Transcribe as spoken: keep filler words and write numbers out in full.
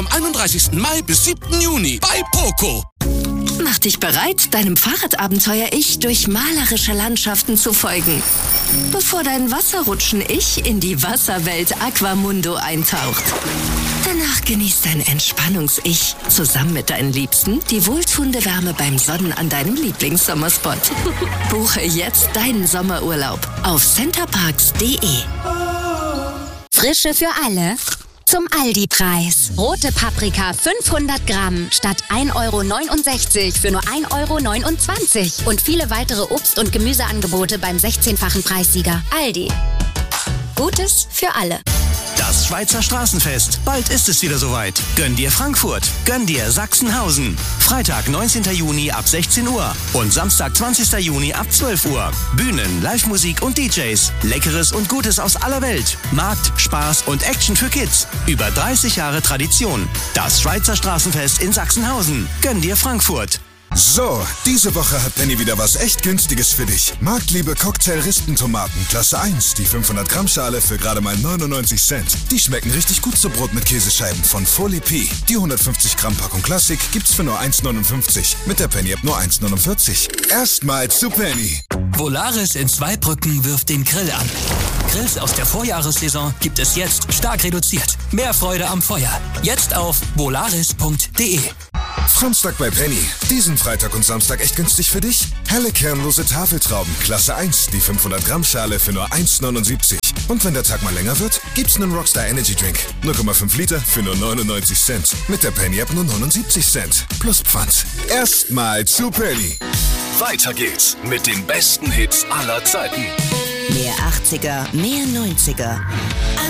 Vom einunddreißigsten Mai bis siebten Juni bei Poco. Mach dich bereit, deinem Fahrradabenteuer-Ich durch malerische Landschaften zu folgen, bevor dein Wasserrutschen-Ich in die Wasserwelt Aquamundo eintaucht. Danach genießt dein Entspannungs-Ich zusammen mit deinen Liebsten die wohltuende Wärme beim Sonnen an deinem Lieblingssommerspot. Buche jetzt deinen Sommerurlaub auf centerparks punkt de. Frische für alle zum Aldi-Preis. Rote Paprika fünfhundert Gramm statt ein Euro neunundsechzig für nur ein Euro neunundzwanzig. Und viele weitere Obst- und Gemüseangebote beim sechzehnfachen Preissieger. Aldi. Gutes für alle. Das Schweizer Straßenfest. Bald ist es wieder soweit. Gönn dir Frankfurt. Gönn dir Sachsenhausen. Freitag, neunzehnten Juni ab sechzehn Uhr. Und Samstag, zwanzigsten Juni ab zwölf Uhr. Bühnen, Live-Musik und D Js. Leckeres und Gutes aus aller Welt. Markt, Spaß und Action für Kids. Über dreißig Jahre Tradition. Das Schweizer Straßenfest in Sachsenhausen. Gönn dir Frankfurt. So, diese Woche hat Penny wieder was echt Günstiges für dich. Marktliebe Cocktail-Rispentomaten, Klasse eins, die fünfhundert Gramm Schale für gerade mal neunundneunzig Cent. Die schmecken richtig gut zu Brot mit Käsescheiben von Folie P. Die hundertfünfzig Gramm Packung Klassik gibt's für nur eins neunundfünfzig. Mit der Penny-App nur eins neunundvierzig. Erstmal zu Penny. Volaris in Zweibrücken wirft den Grill an. Grills aus der Vorjahressaison gibt es jetzt stark reduziert. Mehr Freude am Feuer. Jetzt auf volaris punkt de. Samstag bei Penny. Diesen Freitag und Samstag echt günstig für dich? Helle kernlose Tafeltrauben, Klasse eins, die fünfhundert Gramm Schale für nur eins neunundsiebzig. Und wenn der Tag mal länger wird, gibt's einen Rockstar Energy Drink. null Komma fünf Liter für nur neunundneunzig Cent. Mit der Penny-App nur neunundsiebzig Cent. Plus Pfand. Erstmal zu Penny. Weiter geht's mit den besten Hits aller Zeiten. Mehr achtziger, mehr neunziger.